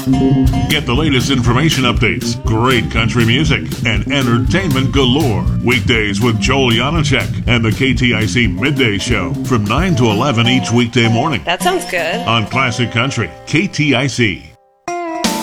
Get the latest information updates, great country music, and entertainment galore. Weekdays with Joel Janacek and the KTIC Midday Show from 9 to 11 each weekday morning That sounds good. on Classic Country, KTIC.